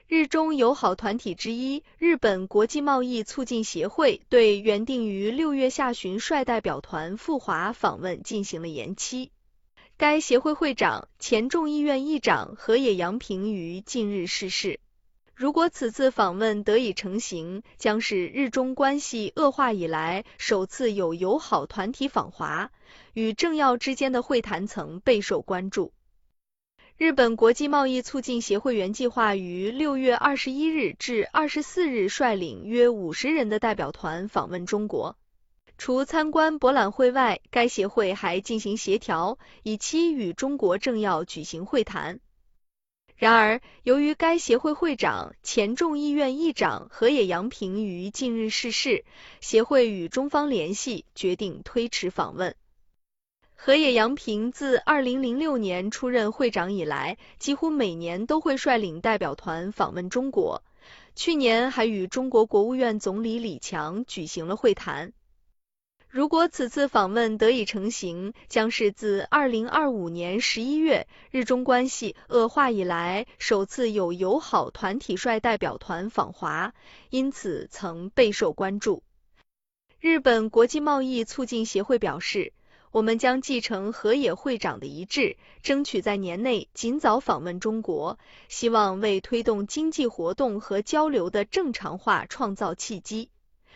日中友好团体之一日本国际贸易促进协会对原定于6月下旬率代表团赴华访问进行了延期。该协会会长、前众议院议长河野洋平于近日逝世。如果此次访问得以成行，将是日中关系恶化以来首次有友好团体访华，与政要之间的会谈曾备受关注。日本国际贸易促进协会原计划于6月21日至24日率领约50人的代表团访问中国。除参观博览会外，该协会还进行协调，以期与中国政要举行会谈。然而，由于该协会会长、前众议院议长河野洋平于近日逝世，协会与中方联系，决定推迟访问。河野洋平自2006年出任会长以来，几乎每年都会率领代表团访问中国，去年还与中国国务院总理李强举行了会谈。如果此次访问得以成行，将是自2025年11月日中关系恶化以来首次有友好团体率代表团访华，因此曾备受关注。日本国际贸易促进协会表示，我们将继承河野会长的遗志，争取在年内尽早访问中国，希望为推动经济活动和交流的正常化创造契机。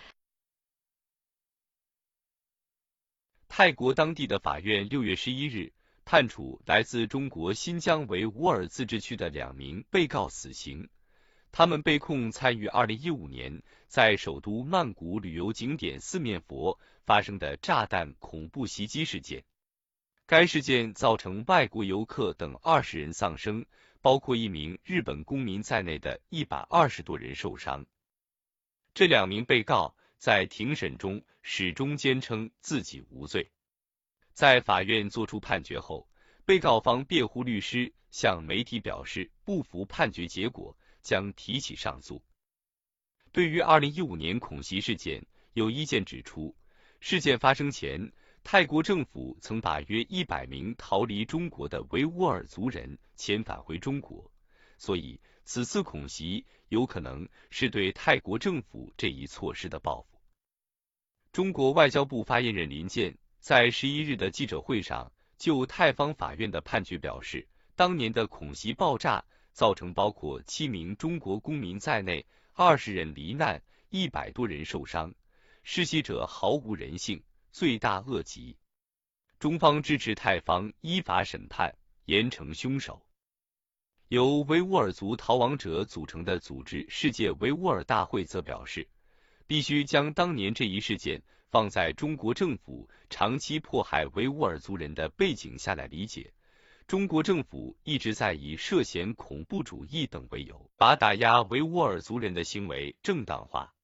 泰国当地的法院6月11日判处来自中国新疆维吾尔自治区的2名被告死刑。他们被控参与2015年在首都曼谷旅游景点四面佛发生的炸弹恐怖袭击事件。该事件造成外国游客等20人丧生，包括1名日本公民在内的120多人受伤。这2名被告在庭审中始终坚称自己无罪。在法院作出判决后，被告方辩护律师向媒体表示不服判决结果，将提起上诉。对于2015年恐袭事件，有意见指出，事件发生前，泰国政府曾把约100名逃离中国的维吾尔族人遣返回中国，所以此次恐袭有可能是对泰国政府这一措施的报复。中国外交部发言人林健在11日的记者会上就泰方法院的判决表示，当年的恐袭爆炸造成包括7名中国公民在内20人罹难，100多人受伤，施袭者毫无人性，罪大恶极。中方支持泰方依法审判，严惩凶手。由维吾尔族逃亡者组成的组织世界维吾尔大会则表示，必须将当年这一事件放在中国政府长期迫害维吾尔族人的背景下来理解。中国政府一直在以涉嫌恐怖主义等为由，把打压维吾尔族人的行为正当化。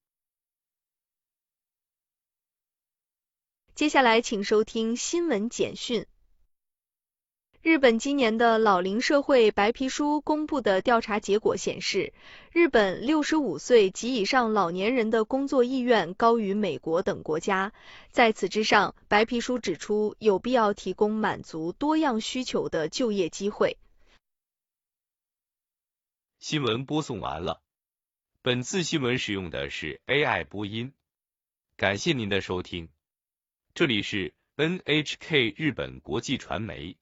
接下来请收听新闻简讯。日本今年的老龄社会白皮书公布的调查结果显示，日本65岁及以上老年人的工作意愿高于美国等国家。在此之上，白皮书指出有必要提供满足多样需求的就业机会。 新闻播送完了。本次新闻使用的是 AI 播音。感谢您的收听。这里是 NHK 日本国际传媒。